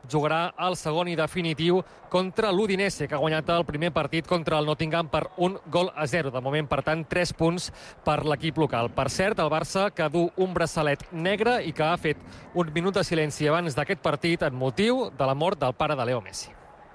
jugarà el segon i definitiu contra l'Udinese, que ha guanyat el primer partit contra el Nottingham per 1-0. De moment, per tant, 3 punts per l'equip local. Per cert, el Barça, que du un braçalet negre i que ha fet un minut de silenci abans d'aquest partit en motiu de la mort del pare de Leo Messi.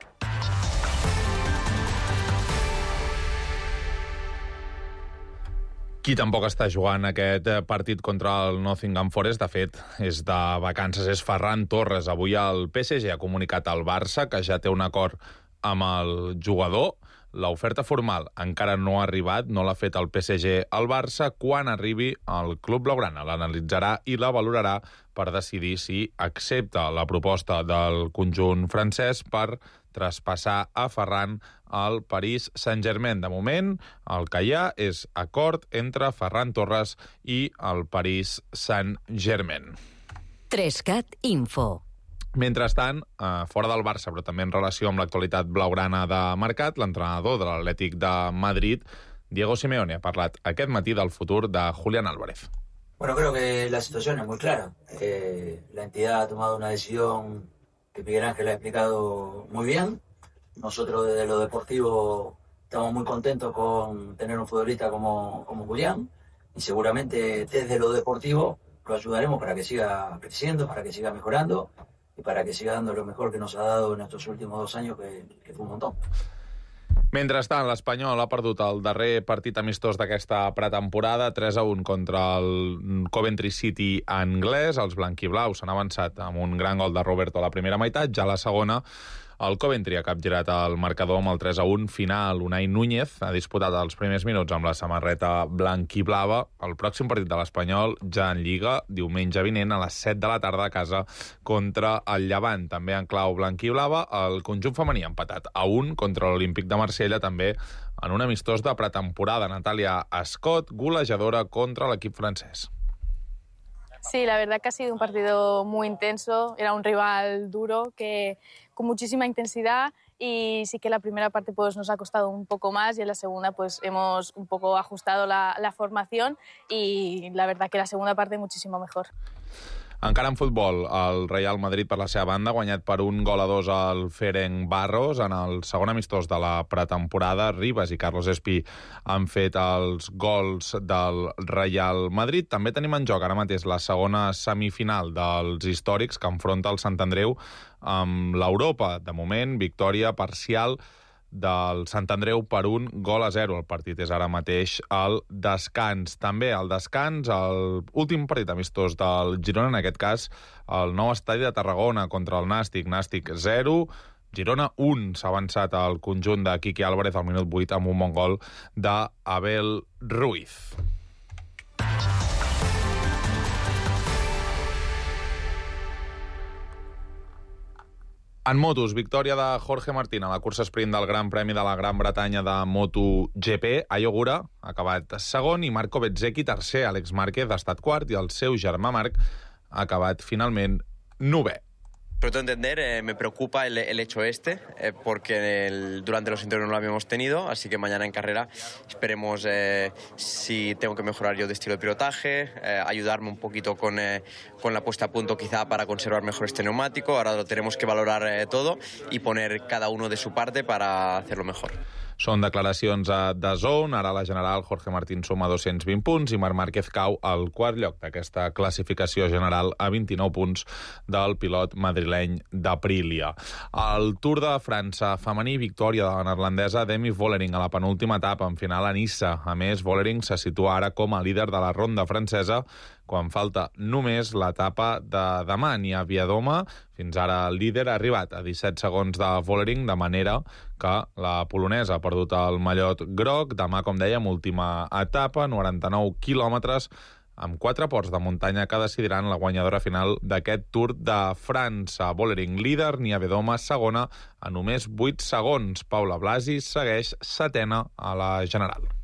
Qui tampoc està jugant aquest partit contra el Nottingham Forest, de fet, és de vacances, és Ferran Torres. Avui el PSG ha comunicat al Barça que ja té un acord amb el jugador. L'oferta formal encara no ha arribat, no l'ha fet el PSG al Barça. Quan arribi, el club blaugrana l'analitzarà i la valorarà per decidir si accepta la proposta del conjunt francès per traspassar a Ferran al Paris Saint-Germain. De moment, el que hi ha és acord entre Ferran Torres i el Paris Saint-Germain. 3CAT Info. Mentrestant, fora del Barça, però també en relació amb l'actualitat blaugrana de mercat, l'entrenador de l'Atlètic de Madrid, Diego Simeone, ha parlat aquest matí del futur de Julián Álvarez. Bueno, creo que la situación es muy clara. La entidad ha tomado una decisión que Miguel Ángel ha explicado muy bien. Nosotros desde lo deportivo estamos muy contentos con tener un futbolista como Julián y seguramente desde lo deportivo lo ayudaremos para que siga creciendo, para que siga mejorando y para que siga dando lo mejor que nos ha dado en estos últimos 2 años, que fue un montón. Mentrestant, l'Espanyol ha perdut el darrer partit amistós d'aquesta pretemporada, 3-1 contra el Coventry City anglès. Els blanquiblaus s'han avançat amb un gran gol de Roberto a la primera meitat. Ja a la segona, el Coventry ha capgirat el marcador amb el 3-1 final. Unai Núñez ha disputat els primers minuts amb la samarreta blanquiblava. El pròxim partit de l'Espanyol ja en Lliga, diumenge vinent a les 7 de la tarda a casa contra el Llevant. També en clau blanquiblava, el conjunt femení ha empatat a 1 contra l'Olímpic de Marsella, també en un amistós de pretemporada. Natàlia Escot, golejadora contra l'equip francès. Sí, la verdad que ha sido un partido muy intenso, era un rival duro, con muchísima intensidad, y sí que la primera parte pues nos ha costado un poco más y en la segunda pues hemos un poco ajustado la formación y la verdad que la segunda parte muchísimo mejor. Encara en futbol, el Real Madrid, per la seva banda, ha guanyat per 1-2 al Ferencváros en el segon amistós de la pretemporada. Ribas i Carlos Espí han fet els gols del Real Madrid. També tenim en joc ara mateix la segona semifinal dels històrics que enfronta el Sant Andreu amb l'Europa. De moment, victòria parcial del Sant Andreu per 1-0. El partit és ara mateix al descans. També al descans, l'últim partit amistós del Girona, en aquest cas, el nou estadi de Tarragona contra el Nàstic. Nàstic 0, Girona 1. S'ha avançat al conjunt de Quique Álvarez al minut 8 amb un bon gol d'Abel Ruiz. En motos, victòria de Jorge Martín a la cursa sprint del Gran Premi de la Gran Bretanya de MotoGP. Ayo Gura ha acabat segon i Marco Bezzecchi tercer. Àlex Márquez ha estat quart i el seu germà Marc ha acabat finalment novè. Trato de entender, me preocupa el hecho porque durante los entrenos no lo habíamos tenido, así que mañana en carrera esperemos si tengo que mejorar yo de estilo de pilotaje, ayudarme un poquito con la puesta a punto quizá para conservar mejor este neumático. Ahora lo tenemos que valorar todo y poner cada uno de su parte para hacerlo mejor. Són declaracions a DAZN. Ara la general Jorge Martín suma 220 punts i Marc Márquez cau al quart lloc d'aquesta classificació general a 29 punts del pilot madrileny d'Aprilia. El Tour de França femení, victòria de la neerlandesa Demi Vollering a la penúltima etapa en final a Niça. A més, Vollering se situa ara com a líder de la ronda francesa quan falta només l'etapa de demà. Nia Viadoma, fins ara el líder, ha arribat a 17 segons de Vollering, de manera que la polonesa ha perdut el mallot groc. Demà, com dèiem, última etapa, 99 quilòmetres, amb 4 ports de muntanya que decidiran la guanyadora final d'aquest Tour de França. Vollering líder, Nia Viadoma segona, a només 8 segons. Paula Blasi segueix setena a la general.